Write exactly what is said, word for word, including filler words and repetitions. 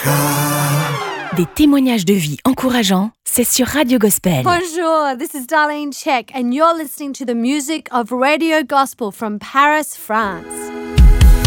Des témoignages de vie encourageants, c'est sur Radio Gospel. Bonjour, this is Darlene Check and you're listening to the music of Radio Gospel from Paris, France.